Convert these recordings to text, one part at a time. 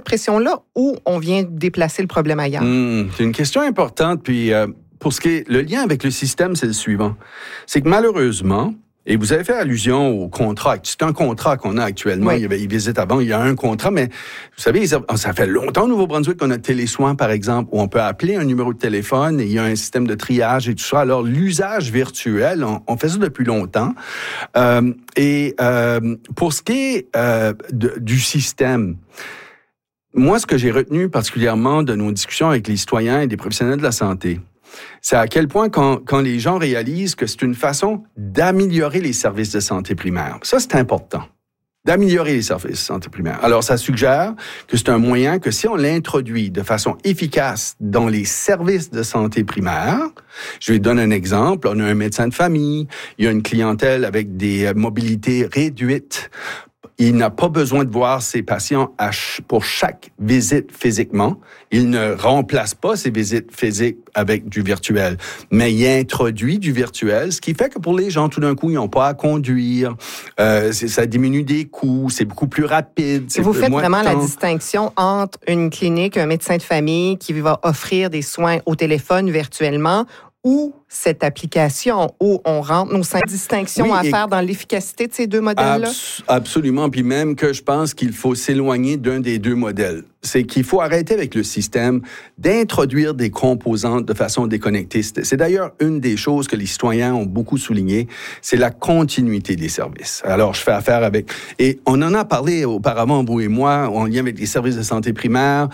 pression-là ou on vient déplacer le problème ailleurs? C'est une question importante. Puis, pour ce qui est le lien avec le système, c'est le suivant. C'est que malheureusement, et vous avez fait allusion au contrat. C'est un contrat qu'on a actuellement. Oui. Il y avait Visite avant, il y a un contrat, mais vous savez, ça fait longtemps au Nouveau-Brunswick qu'on a Télésoin, par exemple, où on peut appeler un numéro de téléphone et il y a un système de triage et tout ça. Alors, l'usage virtuel, on fait ça depuis longtemps. Pour ce qui est du système, moi, ce que j'ai retenu particulièrement de nos discussions avec les citoyens et des professionnels de la santé, c'est à quel point quand les gens réalisent que c'est une façon d'améliorer les services de santé primaire. Ça, c'est important. D'améliorer les services de santé primaire. Alors, ça suggère que c'est un moyen que si on l'introduit de façon efficace dans les services de santé primaire, je vais donner un exemple. On a un médecin de famille, il y a une clientèle avec des mobilités réduites. Il n'a pas besoin de voir ses patients pour chaque visite physiquement. Il ne remplace pas ses visites physiques avec du virtuel, mais il introduit du virtuel, ce qui fait que pour les gens, tout d'un coup, ils n'ont pas à conduire. Ça diminue des coûts, c'est beaucoup plus rapide. Vous faites vraiment la distinction entre une clinique, un médecin de famille qui va offrir des soins au téléphone virtuellement ou cette application où on rentre nos cinq distinctions à faire dans l'efficacité de ces deux modèles-là? Absolument. Puis même que je pense qu'il faut s'éloigner d'un des deux modèles. C'est qu'il faut arrêter avec le système d'introduire des composantes de façon déconnectée. C'est d'ailleurs une des choses que les citoyens ont beaucoup souligné, c'est la continuité des services. Alors, je fais affaire avec... Et on en a parlé auparavant, vous et moi, en lien avec les services de santé primaire.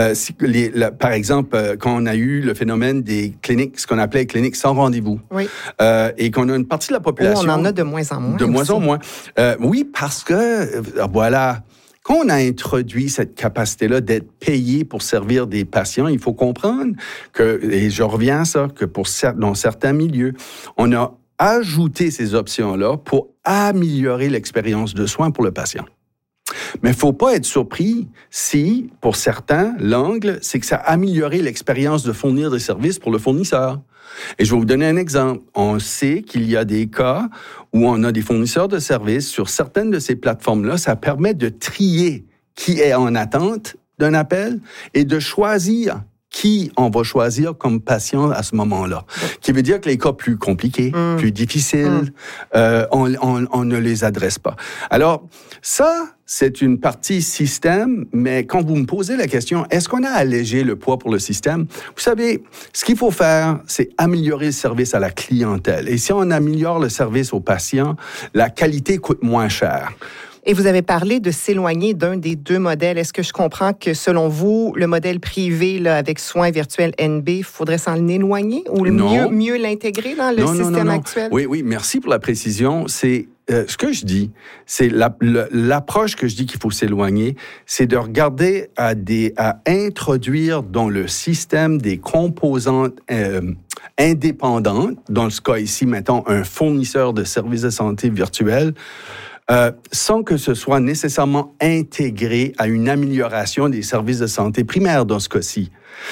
Par exemple, quand on a eu le phénomène des cliniques, ce qu'on appelait cliniques sans rendez-vous. Oui. Et qu'on a une partie de la population... On en a de moins en moins. De moins en moins. Oui, parce que, voilà... Quand on a introduit cette capacité-là d'être payé pour servir des patients, il faut comprendre que, et je reviens à ça, que dans certains milieux, on a ajouté ces options-là pour améliorer l'expérience de soins pour le patient. Mais il ne faut pas être surpris si, pour certains, l'angle, c'est que ça a amélioré l'expérience de fournir des services pour le fournisseur. Et je vais vous donner un exemple. On sait qu'il y a des cas où on a des fournisseurs de services sur certaines de ces plateformes-là. Ça permet de trier qui est en attente d'un appel et de choisir qui on va choisir comme patient à ce moment-là. Qui veut dire que les cas plus compliqués, plus difficiles, on ne les adresse pas. Alors, ça, c'est une partie système, mais quand vous me posez la question, est-ce qu'on a allégé le poids pour le système? Vous savez, ce qu'il faut faire, c'est améliorer le service à la clientèle. Et si on améliore le service aux patients, la qualité coûte moins cher. Et vous avez parlé de s'éloigner d'un des deux modèles. Est-ce que je comprends que, selon vous, le modèle privé là, avec soins virtuels NB, il faudrait s'en éloigner ou mieux l'intégrer dans le système actuel? Oui, merci pour la précision. C'est ce que je dis, c'est l'approche que je dis qu'il faut s'éloigner, c'est de regarder à introduire dans le système des composantes indépendantes, dans ce cas ici, mettons, un fournisseur de services de santé virtuels, sans que ce soit nécessairement intégré à une amélioration des services de santé primaire dans ce cas-ci.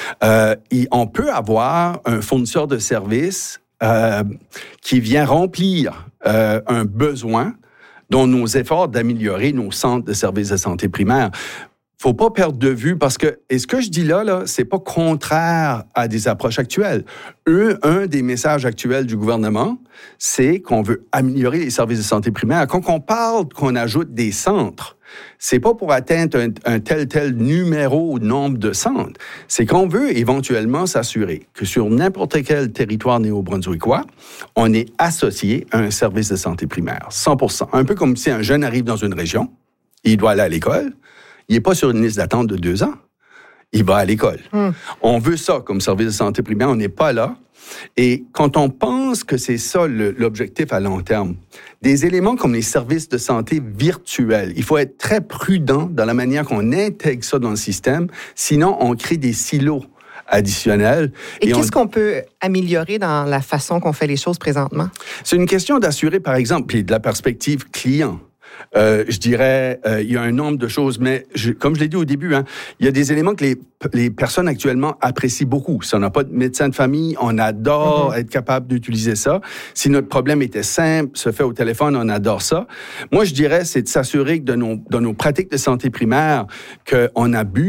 On peut avoir un fournisseur de services qui vient remplir un besoin dans nos efforts d'améliorer nos centres de services de santé primaire. Faut pas perdre de vue parce que, et ce que je dis là, c'est pas contraire à des approches actuelles. Un des messages actuels du gouvernement, c'est qu'on veut améliorer les services de santé primaire. Quand on parle qu'on ajoute des centres, c'est pas pour atteindre un tel numéro ou nombre de centres. C'est qu'on veut éventuellement s'assurer que sur n'importe quel territoire néo-brunswickois, on est associé à un service de santé primaire, 100%. Un peu comme si un jeune arrive dans une région, il doit aller à l'école, il n'est pas sur une liste d'attente de 2 ans. Il va à l'école. On veut ça comme service de santé primaire. On n'est pas là. Et quand on pense que c'est ça l'objectif à long terme, des éléments comme les services de santé virtuels, il faut être très prudent dans la manière qu'on intègre ça dans le système. Sinon, on crée des silos additionnels. Et qu'est-ce qu'on peut améliorer dans la façon qu'on fait les choses présentement? C'est une question d'assurer, par exemple, puis de la perspective client. Je dirais, il y a un nombre de choses, mais comme je l'ai dit au début, il y a des éléments que les personnes actuellement apprécient beaucoup. Si on n'a pas de médecin de famille, on adore être capable d'utiliser ça. Si notre problème était simple, se fait au téléphone, on adore ça. Moi, je dirais, c'est de s'assurer que dans nos pratiques de santé primaire, qu'on abuse